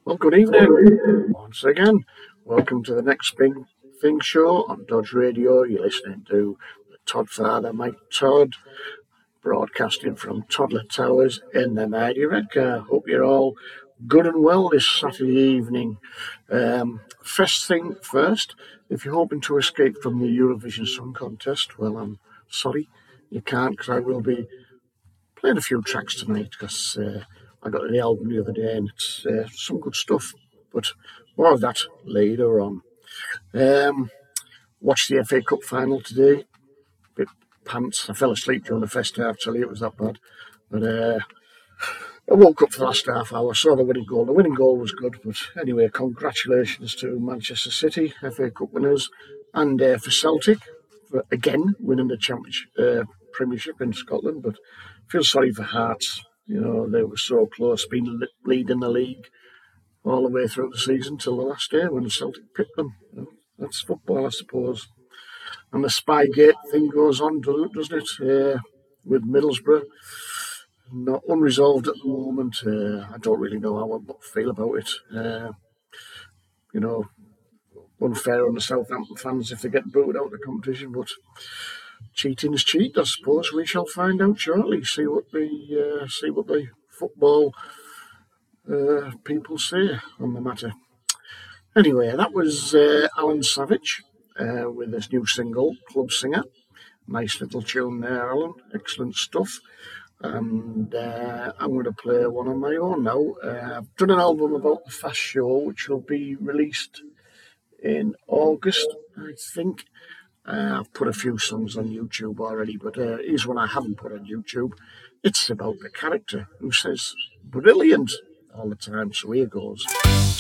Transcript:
Well, good evening once again. Welcome to the next Big Thing Show on Dodge Radio. You're listening to the Todd Father, Mike Todd, broadcasting from Toddler Towers in the Mighty Redcar. Hope you're all good and well this Saturday evening. First thing first, if you're hoping to escape from the Eurovision Song Contest, well, I'm sorry, you can't, because I will be playing a few tracks tonight because I got the album the other day and it's some good stuff. But more of that later on. Um, Watched the FA Cup final today. Bit pants. I fell asleep during the first half. Tell you it was that bad. But I woke up for the last half hour. Saw the winning goal. The winning goal was good. But anyway, congratulations to Manchester City, FA Cup winners, and for Celtic for again winning the Championship Premiership in Scotland. But I feel sorry for Hearts. You know, they were so close, being leading the league all the way through the season till the last day when Celtic picked them. You know, that's football, I suppose. And the Spygate thing goes on, doesn't it? With Middlesbrough, not unresolved at the moment. I don't really know how I feel about it. You know, unfair on the Southampton fans if they get booted out of the competition, but cheating is cheat, I suppose. We shall find out shortly. See what the football people say on the matter. Anyway, that was Alan Savage with his new single, Club Singer. Nice little tune there, Alan. Excellent stuff. And I'm going to play one on my own now. I've done an album about the Fast Show, which will be released in August, I think. I've put a few songs on YouTube already, but here's one I haven't put on YouTube. It's about the character who says brilliant all the time, so here goes.